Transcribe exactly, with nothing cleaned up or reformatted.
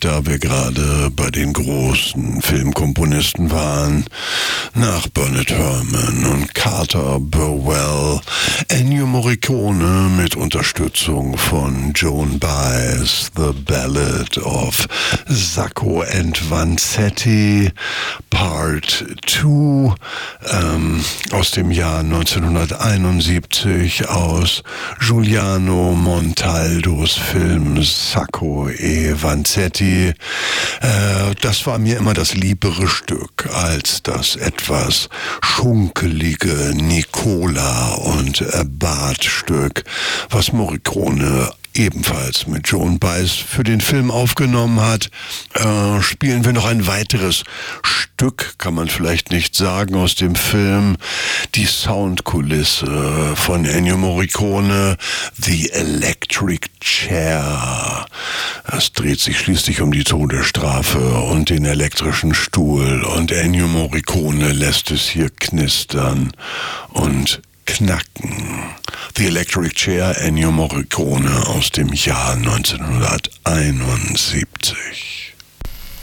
da wir gerade bei den großen Filmkomponisten waren, nach Bernard Herrmann und Carter Burwell, Ennio Morricone mit Unterstützung von Joan Baez, The Ballad of Sacco and Vanzetti, Part zwei, ähm, aus dem Jahr neunzehnhunderteinundsiebzig, aus Giuliano Montaldos Film Sacco e Vanzetti. Äh, das war mir immer das liebere Stück als das etwas schunkelige Nicola und Bart-Stück, was Morricone ebenfalls mit Joan Baez für den Film aufgenommen hat. Äh, spielen wir noch ein weiteres Stück, kann man vielleicht nicht sagen, aus dem Film. Die Soundkulisse von Ennio Morricone, The Electric Chair. Es dreht sich schließlich um die Todesstrafe und den elektrischen Stuhl, und Ennio Morricone lässt es hier knistern und knacken. The Electric Chair, Ennio Morricone aus dem Jahr neunzehnhunderteinundsiebzig.